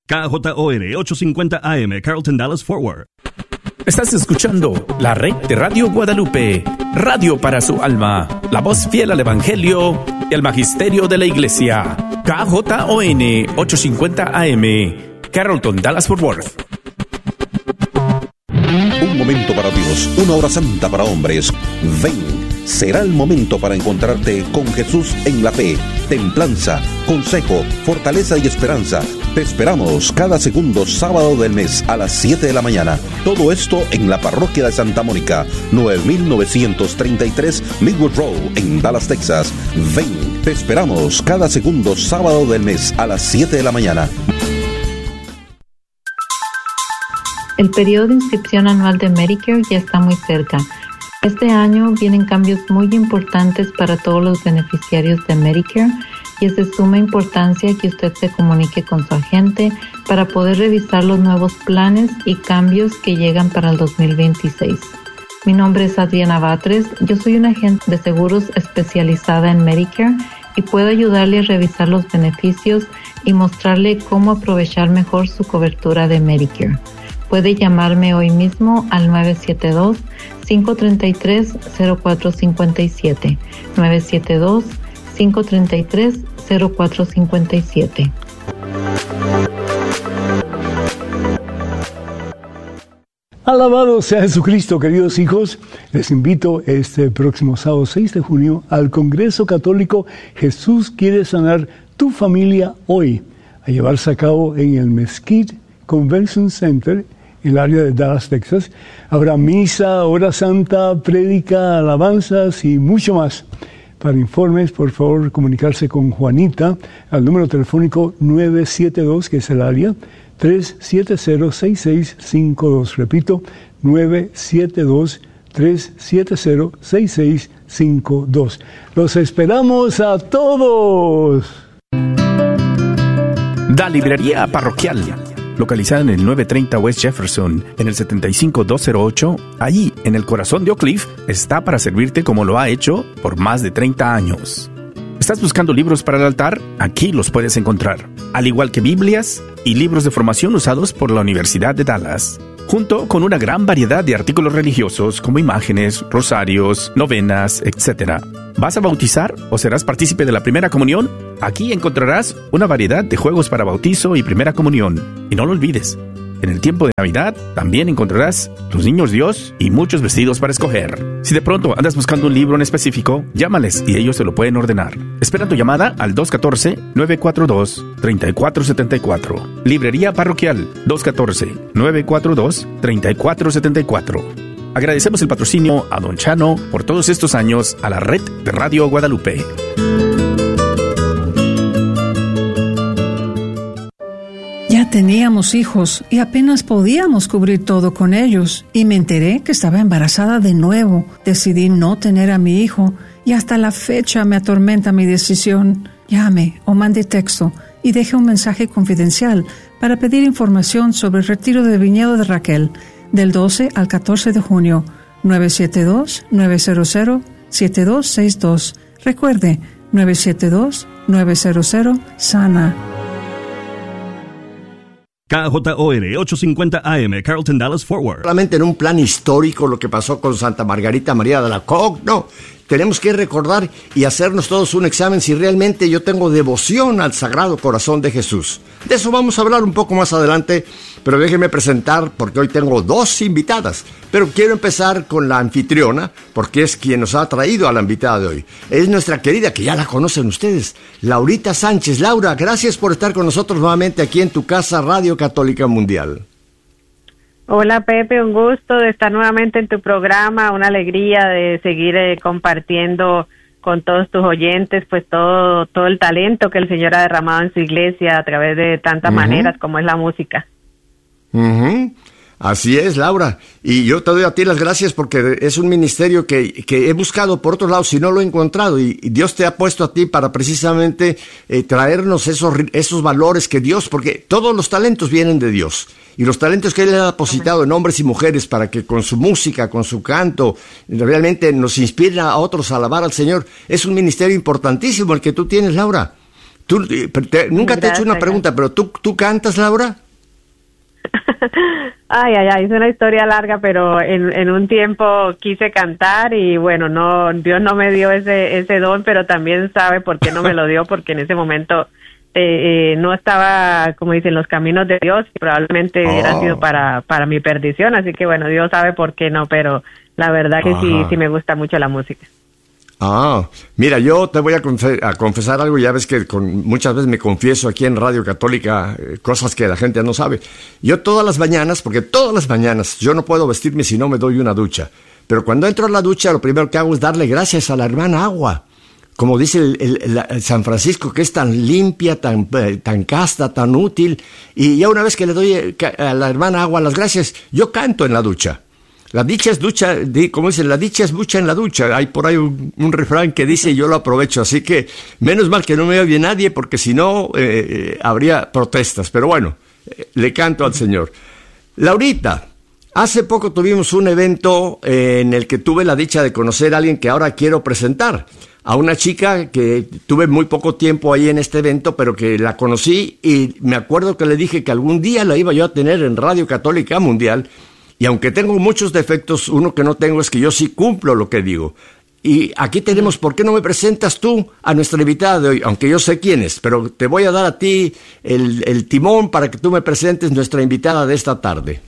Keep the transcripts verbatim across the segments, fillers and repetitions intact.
K J O N ochocientos cincuenta A M, Carlton, Dallas, Fort Worth. Estás escuchando la red de Radio Guadalupe, radio para su alma, la voz fiel al Evangelio y al Magisterio de la Iglesia. K J O N ochocientos cincuenta A M, Carlton, Dallas, Fort Worth. Un momento para Dios, una hora santa para hombres. Ven. Será el momento para encontrarte con Jesús en la fe, templanza, consejo, fortaleza y esperanza. Te esperamos cada segundo sábado del mes a las siete de la mañana. Todo esto en la parroquia de Santa Mónica, nueve mil novecientos treinta y tres Millwood Road, en Dallas, Texas. Ven, te esperamos cada segundo sábado del mes a las siete de la mañana. El periodo de inscripción anual de Medicare ya está muy cerca. Este año vienen cambios muy importantes para todos los beneficiarios de Medicare y es de suma importancia que usted se comunique con su agente para poder revisar los nuevos planes y cambios que llegan para el dos mil veintiséis. Mi nombre es Adriana Batres, yo soy una agente de seguros especializada en Medicare y puedo ayudarle a revisar los beneficios y mostrarle cómo aprovechar mejor su cobertura de Medicare. Puede llamarme hoy mismo al nueve siete dos, cinco tres tres, cero cuatro cinco siete, nueve siete dos, cinco tres tres, cero cuatro cinco siete. Alabado sea Jesucristo, queridos hijos. Les invito este próximo sábado seis de junio al Congreso Católico Jesús quiere sanar tu familia hoy, a llevarse a cabo en el Mesquite Convention Center, en el área de Dallas, Texas. Habrá misa, hora santa, prédica, alabanzas y mucho más. Para informes, por favor, comunicarse con Juanita al número telefónico nueve siete dos, que es el área, tres siete cero, seis seis cinco dos. Repito, nueve siete dos, tres siete cero, seis seis cinco dos. Los esperamos a todos. Da Librería Parroquial, localizada en el novecientos treinta West Jefferson, en el setenta y cinco mil doscientos ocho, allí, en el corazón de Oak Cliff, está para servirte como lo ha hecho por más de treinta años. ¿Estás buscando libros para el altar? Aquí los puedes encontrar, al igual que Biblias y libros de formación usados por la Universidad de Dallas, junto con una gran variedad de artículos religiosos como imágenes, rosarios, novenas, etcétera. ¿Vas a bautizar o serás partícipe de la primera comunión? Aquí encontrarás una variedad de juegos para bautizo y primera comunión. Y no lo olvides, en el tiempo de Navidad también encontrarás los niños Dios y muchos vestidos para escoger. Si de pronto andas buscando un libro en específico, llámales y ellos te lo pueden ordenar. Espera tu llamada al dos uno cuatro, nueve cuatro dos, tres cuatro siete cuatro. Librería Parroquial dos uno cuatro, nueve cuatro dos, tres cuatro siete cuatro. Agradecemos el patrocinio a Don Chano por todos estos años a la red de Radio Guadalupe. Ya teníamos hijos y apenas podíamos cubrir todo con ellos. Y me enteré que estaba embarazada de nuevo. Decidí no tener a mi hijo y hasta la fecha me atormenta mi decisión. Llame o mande texto y deje un mensaje confidencial para pedir información sobre el retiro de viñedo de Raquel del doce al catorce de junio, nueve siete dos, nueve cero cero, siete dos seis dos. Recuerde, nueve siete dos, nueve cero cero, SANA. K J O N ochocientos cincuenta A M, Carlton, Dallas, Fort Worth. Solamente en un plan histórico lo que pasó con Santa Margarita María de Alacoque, no. Tenemos que recordar y hacernos todos un examen si realmente yo tengo devoción al Sagrado Corazón de Jesús. De eso vamos a hablar un poco más adelante, pero déjenme presentar, porque hoy tengo dos invitadas. Pero quiero empezar con la anfitriona, porque es quien nos ha traído a la invitada de hoy. Es nuestra querida, que ya la conocen ustedes, Laurita Sánchez. Laura, gracias por estar con nosotros nuevamente aquí en tu casa, Radio Católica Mundial. Hola Pepe, un gusto de estar nuevamente en tu programa, una alegría de seguir eh, compartiendo con todos tus oyentes pues todo todo el talento que el Señor ha derramado en su iglesia a través de tantas uh-huh. maneras como es la música. Uh-huh. Así es, Laura, y yo te doy a ti las gracias porque es un ministerio que, que he buscado por otros lados y no lo he encontrado, y, y Dios te ha puesto a ti para precisamente eh, traernos esos, esos valores que Dios, porque todos los talentos vienen de Dios, y los talentos que Él ha depositado en hombres y mujeres para que con su música, con su canto, realmente nos inspiren a otros a alabar al Señor. Es un ministerio importantísimo el que tú tienes, Laura. Tú, te, nunca gracias, te he hecho una pregunta, pero ¿tú, tú cantas, Laura? Ay, ay, ay, es una historia larga, pero en, en un tiempo quise cantar y bueno, no, Dios no me dio ese ese don, pero también sabe por qué no me lo dio, porque en ese momento eh, eh, no estaba, como dicen, los caminos de Dios y probablemente oh. hubiera sido para, para mi perdición, así que bueno, Dios sabe por qué no, pero la verdad que Ajá. sí, sí me gusta mucho la música. Ah, mira, yo te voy a, confe- a confesar algo, ya ves que con, muchas veces me confieso aquí en Radio Católica eh, cosas que la gente no sabe. Yo todas las mañanas, porque todas las mañanas yo no puedo vestirme si no me doy una ducha, pero cuando entro a la ducha lo primero que hago es darle gracias a la hermana agua, como dice el, el, el, el San Francisco, que es tan limpia, tan, eh, tan casta, tan útil, y ya una vez que le doy a la hermana agua las gracias, yo canto en la ducha. La dicha es ducha, como dicen, la dicha es ducha en la ducha. Hay por ahí un, un refrán que dice y yo lo aprovecho. Así que menos mal que no me oye nadie porque si no eh, eh, habría protestas. Pero bueno, eh, le canto al Señor. Laurita, hace poco tuvimos un evento eh, en el que tuve la dicha de conocer a alguien que ahora quiero presentar. A una chica que tuve muy poco tiempo ahí en este evento, pero que la conocí y me acuerdo que le dije que algún día la iba yo a tener en Radio Católica Mundial. Y aunque tengo muchos defectos, uno que no tengo es que yo sí cumplo lo que digo. Y aquí tenemos, ¿por qué no me presentas tú a nuestra invitada de hoy? Aunque yo sé quién es, pero te voy a dar a ti el, el timón para que tú me presentes nuestra invitada de esta tarde.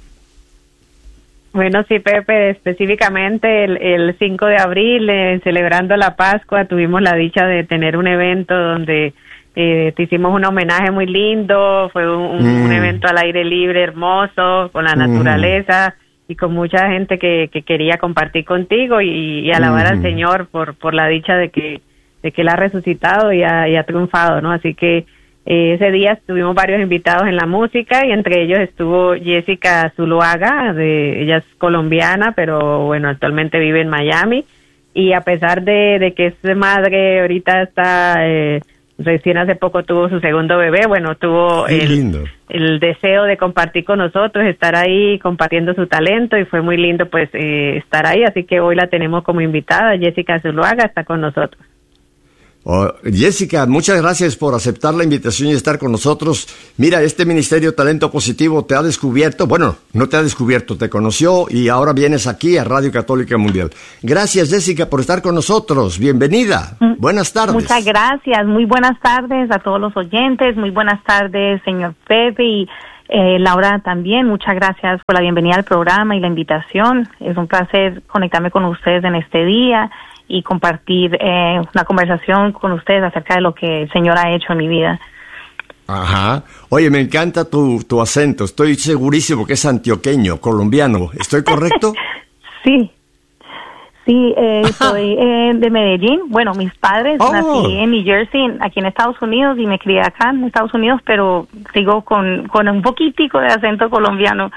Bueno, sí, Pepe, específicamente el, el cinco de abril, eh, celebrando la Pascua, tuvimos la dicha de tener un evento donde eh, te hicimos un homenaje muy lindo, fue un, mm. un evento al aire libre, hermoso, con la naturaleza mm. y con mucha gente que, que quería compartir contigo y, y alabar mm. al Señor por por la dicha de que de que Él ha resucitado y ha, y ha triunfado, ¿no? Así que eh, ese día tuvimos varios invitados en la música y entre ellos estuvo Jessica Zuluaga, de, ella es colombiana, pero bueno, actualmente vive en Miami y a pesar de, de que es madre, ahorita está... Eh, recién hace poco tuvo su segundo bebé, bueno, tuvo el, el deseo de compartir con nosotros, estar ahí compartiendo su talento y fue muy lindo pues eh, estar ahí, así que hoy la tenemos como invitada, Jessica Zuluaga está con nosotros. Oh, Jessica, muchas gracias por aceptar la invitación y estar con nosotros. Mira, este Ministerio Talento Positivo te ha descubierto, bueno, no te ha descubierto, te conoció y ahora vienes aquí a Radio Católica Mundial. Gracias, Jessica, por estar con nosotros. Bienvenida. Mm, buenas tardes. Muchas gracias. Muy buenas tardes a todos los oyentes. Muy buenas tardes, señor Pepe y eh, Laura también. Muchas gracias por la bienvenida al programa y la invitación. Es un placer conectarme con ustedes en este día y compartir eh, una conversación con ustedes acerca de lo que el Señor ha hecho en mi vida. Ajá. Oye, me encanta tu, tu acento. Estoy segurísimo que es antioqueño, colombiano. ¿Estoy correcto? Sí. Sí, eh, soy eh, de Medellín. Bueno, mis padres, oh. nací en New Jersey, aquí en Estados Unidos, y me crié acá en Estados Unidos, pero sigo con, con un poquitico de acento colombiano.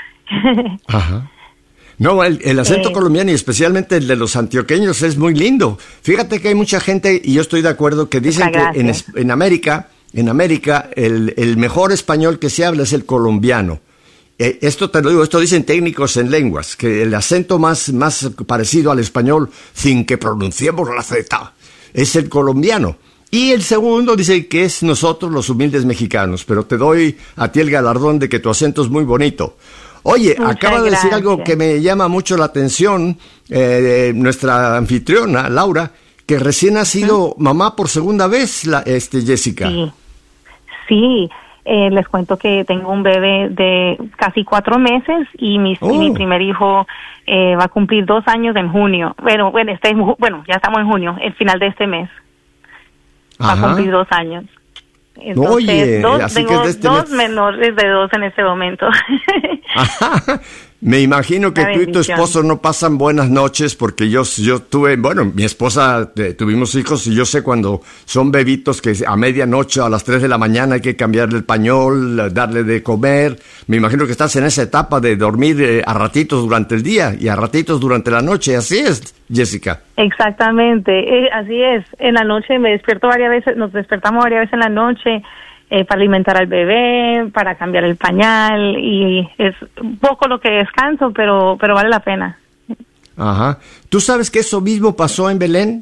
Ajá. No, el, el acento eh, colombiano y especialmente el de los antioqueños es muy lindo. Fíjate que hay mucha gente, y yo estoy de acuerdo, que dicen que en, en América, en América el, el mejor español que se habla es el colombiano. Eh, esto te lo digo, esto dicen técnicos en lenguas, que el acento más, más parecido al español, sin que pronunciemos la Z, es el colombiano. Y el segundo dice que es nosotros los humildes mexicanos, pero te doy a ti el galardón de que tu acento es muy bonito. Oye, Muchas acaba de decir gracias. Algo que me llama mucho la atención, eh, nuestra anfitriona, Laura, que recién ha sido uh-huh. mamá por segunda vez, la, este Jessica. Sí, sí. Eh, les cuento que tengo un bebé de casi cuatro meses y mi, oh. y mi primer hijo eh, va a cumplir dos años en junio. Bueno, bueno, este, bueno, ya estamos en junio, el final de este mes. Ajá. Va a cumplir dos años. Entonces, Oye, dos, así tengo que es de este dos mes... menores de dos en este momento. Ajá. Me imagino que tú y tu esposo no pasan buenas noches porque yo, yo tuve, bueno, mi esposa, eh, tuvimos hijos y yo sé cuando son bebitos que a medianoche a las tres de la mañana hay que cambiarle el pañol, darle de comer. Me imagino que estás en esa etapa de dormir eh, a ratitos durante el día y a ratitos durante la noche. Así es, Jessica. Exactamente, eh, así es. En la noche me despierto varias veces, nos despertamos varias veces en la noche. Eh, para alimentar al bebé, para cambiar el pañal, y es un poco lo que descanso, pero pero vale la pena. Ajá. ¿Tú sabes que eso mismo pasó en Belén?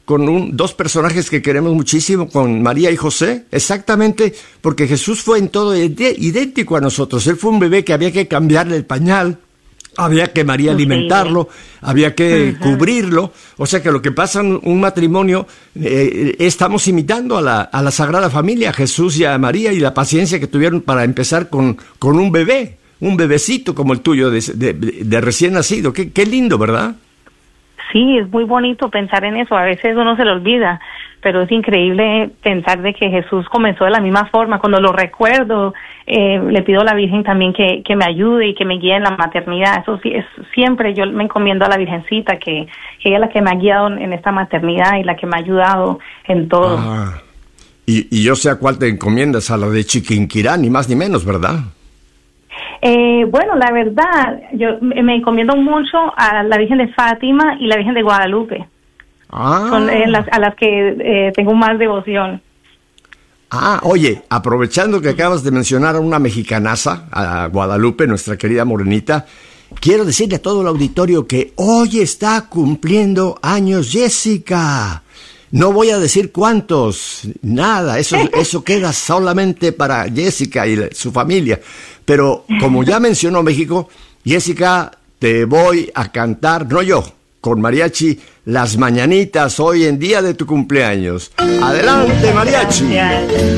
con un, dos personajes que queremos muchísimo, con María y José, exactamente porque Jesús fue en todo idéntico a nosotros. Él fue un bebé que había que cambiarle el pañal, había que María alimentarlo, había que uh-huh. cubrirlo. O sea que lo que pasa en un matrimonio, eh, estamos imitando a la, a la Sagrada Familia, a Jesús y a María, y la paciencia que tuvieron para empezar con, con un bebé, un bebecito como el tuyo de, de, de recién nacido. Qué, qué lindo, ¿verdad? Sí, es muy bonito pensar en eso. A veces uno se lo olvida, pero es increíble pensar de que Jesús comenzó de la misma forma. Cuando lo recuerdo, eh, le pido a la Virgen también que, que me ayude y que me guíe en la maternidad. Eso sí, es, siempre yo me encomiendo a la Virgencita, que, que ella es la que me ha guiado en esta maternidad y la que me ha ayudado en todo. Ah, y, y yo sé a cuál te encomiendas, a la de Chiquinquirá, ni más ni menos, ¿verdad? Eh, bueno, la verdad, yo me encomiendo mucho a la Virgen de Fátima y la Virgen de Guadalupe. Ah. Son eh, las, a las que eh, tengo más devoción. Ah, oye, aprovechando que acabas de mencionar a una mexicanaza, a Guadalupe, nuestra querida morenita, quiero decirle a todo el auditorio que hoy está cumpliendo años Jessica. No voy a decir cuántos, nada, eso, eso queda solamente para Jessica y su familia. Pero como ya mencionó México, Jessica, te voy a cantar, no yo, con mariachi, las mañanitas hoy en día de tu cumpleaños. Adelante, mariachi. Gracias.